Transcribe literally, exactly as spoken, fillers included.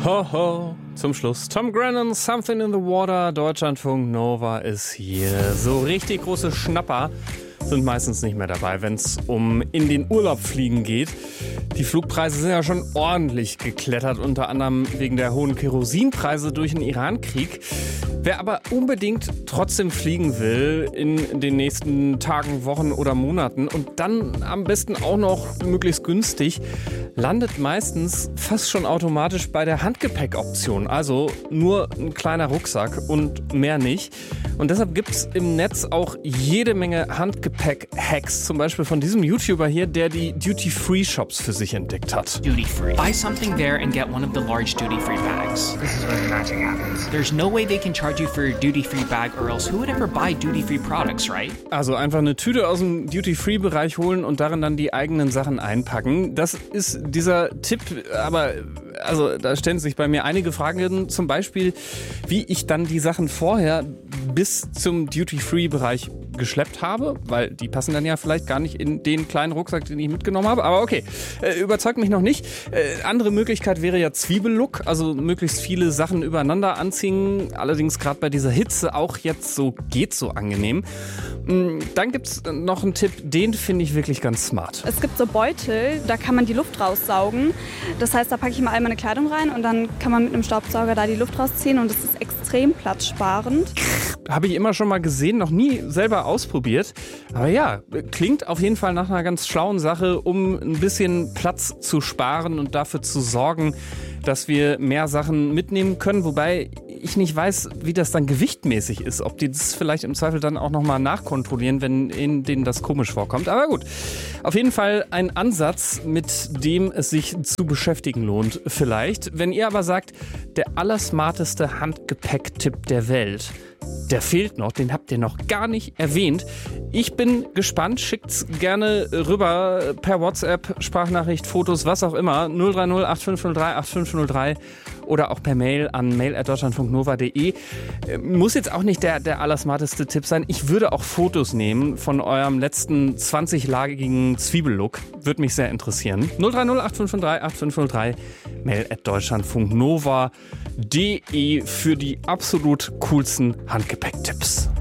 Ho, ho, zum Schluss. Tom Grennan, Something in the Water, Deutschlandfunk Nova ist hier. So richtig große Schnapper sind meistens nicht mehr dabei, wenn es um in den Urlaub fliegen geht. Die Flugpreise sind ja schon ordentlich geklettert, unter anderem wegen der hohen Kerosinpreise durch den Iran-Krieg. Wer aber unbedingt trotzdem fliegen will in den nächsten Tagen, Wochen oder Monaten und dann am besten auch noch möglichst günstig, landet meistens fast schon automatisch bei der Handgepäckoption. Also nur ein kleiner Rucksack und mehr nicht. Und deshalb gibt es im Netz auch jede Menge Handgepäck-Hacks. Zum Beispiel von diesem YouTuber hier, der die Duty-Free-Shops für sich entdeckt hat. Duty-free. Buy something there and get one of the large duty-free bags. This is where the magic happens. There's no way they can charge you for a duty-free bag or else who would ever buy duty-free products, right? Also einfach eine Tüte aus dem Duty-Free-Bereich holen und darin dann die eigenen Sachen einpacken. Das ist dieser Tipp, aber also da stellen sich bei mir einige Fragen, zum Beispiel, wie ich dann die Sachen vorher bis zum Duty-Free-Bereich geschleppt habe, weil die passen dann ja vielleicht gar nicht in den kleinen Rucksack, den ich mitgenommen habe. Aber okay, äh, überzeugt mich noch nicht. Äh, andere Möglichkeit wäre ja Zwiebellook, also möglichst viele Sachen übereinander anziehen. Allerdings gerade bei dieser Hitze auch jetzt so geht so angenehm. Dann gibt es noch einen Tipp, den finde ich wirklich ganz smart. Es gibt so Beutel, da kann man die Luft raussaugen. Das heißt, da packe ich mal all meine Kleidung rein und dann kann man mit einem Staubsauger da die Luft rausziehen und es ist extrem platzsparend. Habe ich immer schon mal gesehen, noch nie selber ausprobiert. Aber ja, klingt auf jeden Fall nach einer ganz schlauen Sache, um ein bisschen Platz zu sparen und dafür zu sorgen, dass wir mehr Sachen mitnehmen können. Wobei ich nicht weiß, wie das dann gewichtmäßig ist. Ob die das vielleicht im Zweifel dann auch nochmal nachkontrollieren, wenn in denen das komisch vorkommt. Aber gut, auf jeden Fall ein Ansatz, mit dem es sich zu beschäftigen lohnt vielleicht. Wenn ihr aber sagt, der allersmarteste Handgepäck-Tipp der Welt, der fehlt noch, den habt ihr noch gar nicht erwähnt. Ich bin gespannt, schickt's gerne rüber per WhatsApp, Sprachnachricht, Fotos, was auch immer. null drei null acht fünf null drei acht fünf null drei oder auch per Mail an mail at deutschlandfunk nova punkt de. Muss jetzt auch nicht der, der allersmarteste Tipp sein. Ich würde auch Fotos nehmen von eurem letzten zwanzig-lagigen Zwiebellook. Würde mich sehr interessieren. null drei null acht fünf null drei acht fünf null drei, mail at deutschlandfunk nova punkt de für die absolut coolsten Handgepäcktipps.